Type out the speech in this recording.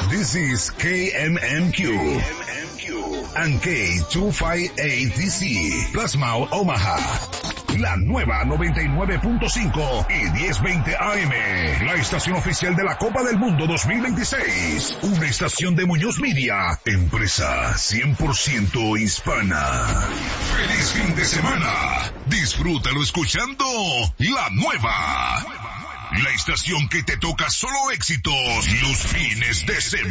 This is KMMQ and K258DC, Plasma Omaha. La nueva 99.5 y 1020 AM. La estación oficial de la Copa del Mundo 2026. Una estación de Muñoz Media, empresa 100% hispana. ¡Feliz fin de semana! Disfrútalo escuchando La Nueva. La estación que te toca solo éxitos los fines de semana.